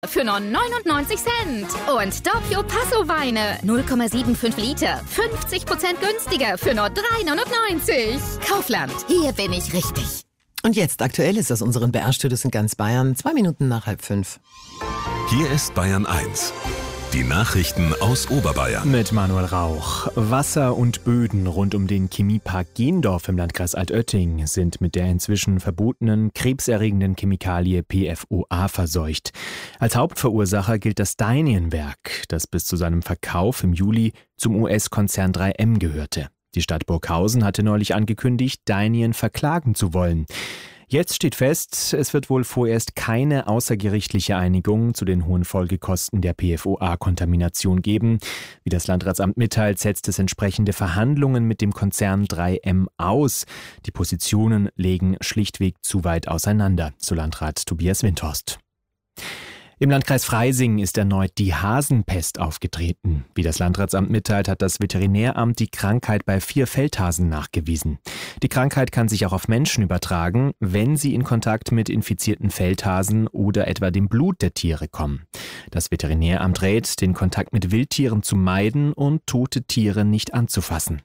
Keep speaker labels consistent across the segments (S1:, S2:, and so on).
S1: für nur 99 Cent. Und Doppio Passo Weine 0,75 Liter, 50% günstiger für nur 3,99. Kaufland, hier bin ich richtig.
S2: Und jetzt Aktuelles aus unseren BR-Studios in ganz Bayern, 2 Minuten nach 4:30.
S3: Hier ist Bayern 1. Die Nachrichten aus Oberbayern.
S4: Mit Manuel Rauch. Wasser und Böden rund um den Chemiepark Gendorf im Landkreis Altötting sind mit der inzwischen verbotenen, krebserregenden Chemikalie PFOA verseucht. Als Hauptverursacher gilt das Dynion-Werk, das bis zu seinem Verkauf im Juli zum US-Konzern 3M gehörte. Die Stadt Burghausen hatte neulich angekündigt, Dynion verklagen zu wollen. Jetzt steht fest, es wird wohl vorerst keine außergerichtliche Einigung zu den hohen Folgekosten der PFOA-Kontamination geben. Wie das Landratsamt mitteilt, setzt es entsprechende Verhandlungen mit dem Konzern 3M aus. Die Positionen legen schlichtweg zu weit auseinander, so Landrat Tobias Windhorst. Im Landkreis Freising ist erneut die Hasenpest aufgetreten. Wie das Landratsamt mitteilt, hat das Veterinäramt die Krankheit bei 4 Feldhasen nachgewiesen. Die Krankheit kann sich auch auf Menschen übertragen, wenn sie in Kontakt mit infizierten Feldhasen oder etwa dem Blut der Tiere kommen. Das Veterinäramt rät, den Kontakt mit Wildtieren zu meiden und tote Tiere nicht anzufassen.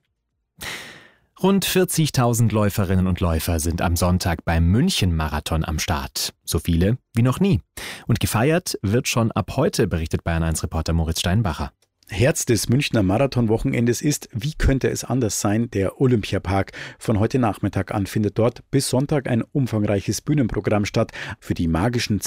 S4: Rund 40.000 Läuferinnen und Läufer sind am Sonntag beim München-Marathon am Start. So viele wie noch nie. Und gefeiert wird schon ab heute, berichtet Bayern 1-Reporter Moritz Steinbacher.
S5: Herz des Münchner Marathonwochenendes ist, wie könnte es anders sein, der Olympiapark. Von heute Nachmittag an findet dort bis Sonntag ein umfangreiches Bühnenprogramm statt. Für die magischen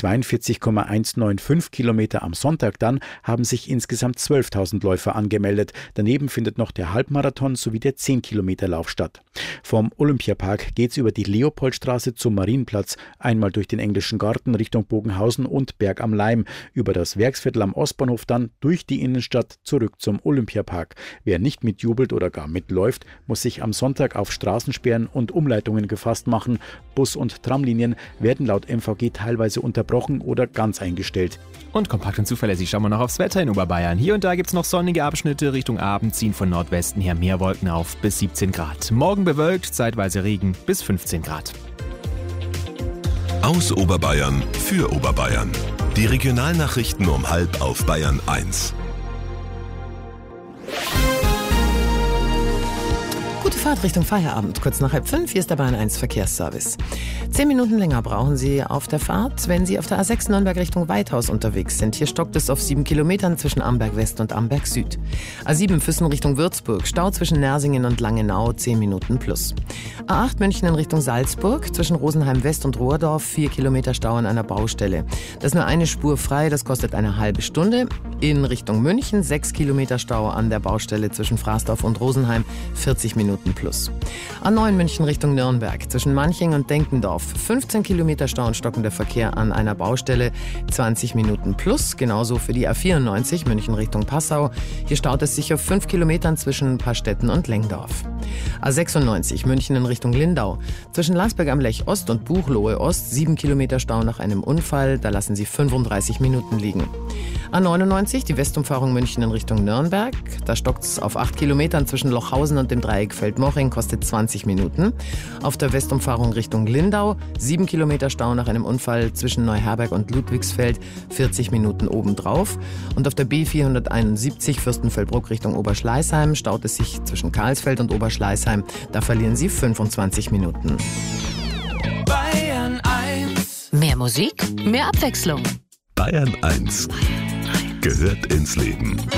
S5: 42,195 Kilometer am Sonntag dann haben sich insgesamt 12.000 Läufer angemeldet. Daneben findet noch der Halbmarathon sowie der 10-Kilometer-Lauf statt. Vom Olympiapark geht's über die Leopoldstraße zum Marienplatz, einmal durch den Englischen Garten Richtung Bogenhausen und Berg am Laim, über das Werksviertel am Ostbahnhof dann durch die Innenstadt zurück zum Olympiapark. Wer nicht mitjubelt oder gar mitläuft, muss sich am Sonntag auf Straßensperren und Umleitungen gefasst machen. Bus- und Tramlinien werden laut MVG teilweise unterbrochen oder ganz eingestellt.
S4: Und kompakt und zuverlässig schauen wir noch aufs Wetter in Oberbayern. Hier und da gibt es noch sonnige Abschnitte. Richtung Abend ziehen von Nordwesten her mehr Wolken auf bis 17 Grad. Morgen bewölkt, zeitweise Regen bis 15 Grad.
S3: Aus Oberbayern für Oberbayern. Die Regionalnachrichten um 12:30 auf Bayern 1.
S2: Gute Fahrt Richtung Feierabend. Kurz nach 4:30, hier ist der Bayern 1 Verkehrsservice. 10 Minuten länger brauchen Sie auf der Fahrt, wenn Sie auf der A6 Nürnberg Richtung Weithaus unterwegs sind. Hier stockt es auf 7 Kilometern zwischen Amberg West und Amberg Süd. A7 Füssen Richtung Würzburg, Stau zwischen Nersingen und Langenau, 10 Minuten plus. A8 München in Richtung Salzburg, zwischen Rosenheim West und Rohrdorf, 4 Kilometer Stau an einer Baustelle. Da ist nur eine Spur frei, das kostet eine halbe Stunde. In Richtung München, 6 Kilometer Stau an der Baustelle zwischen Fraßdorf und Rosenheim, 40 Minuten plus. A9 München Richtung Nürnberg, zwischen Manching und Denkendorf, 15 Kilometer Stau und stockender Verkehr an einer Baustelle, 20 Minuten plus. Genauso für die A94 München Richtung Passau. Hier staut es sich auf 5 Kilometern zwischen Paarstetten und Lengdorf. A96 München in Richtung Lindau, zwischen Landsberg am Lech Ost und Buchloe Ost, 7 Kilometer Stau nach einem Unfall. Da lassen Sie 35 Minuten liegen. A99 die Westumfahrung München in Richtung Nürnberg. Da stockt es auf 8 Kilometern zwischen Lochhausen und dem Dreieck Feldmoching, kostet 20 Minuten. Auf der Westumfahrung Richtung Lindau, 7 Kilometer Stau nach einem Unfall zwischen Neuherberg und Ludwigsfeld, 40 Minuten obendrauf. Und auf der B471 Fürstenfeldbruck Richtung Oberschleißheim staut es sich zwischen Karlsfeld und Oberschleißheim. Da verlieren Sie 25 Minuten.
S6: Bayern 1.
S1: Mehr Musik, mehr Abwechslung.
S3: Bayern 1 gehört ins Leben.